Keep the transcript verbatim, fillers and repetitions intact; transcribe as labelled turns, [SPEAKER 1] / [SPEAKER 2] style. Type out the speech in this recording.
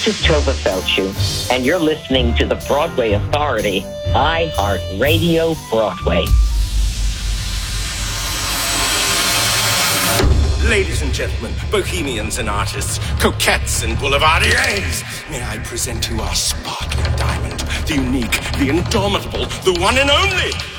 [SPEAKER 1] This is Tova Felchu, and you're listening to the Broadway Authority, iHeartRadio Broadway.
[SPEAKER 2] Ladies and gentlemen, bohemians and artists, coquettes and boulevardiers, may I present you our sparkling diamond, the unique, the indomitable, the one and only